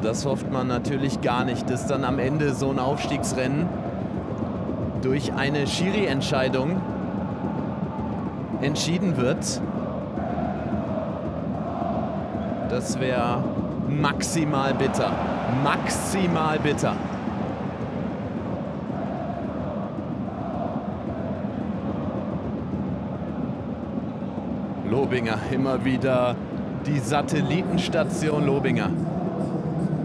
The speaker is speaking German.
das hofft man natürlich gar nicht, dass dann am Ende so ein Aufstiegsrennen durch eine Schiri-Entscheidung entschieden wird. Das wäre maximal bitter. Maximal bitter. Lobinger, immer wieder die Satellitenstation Lobinger.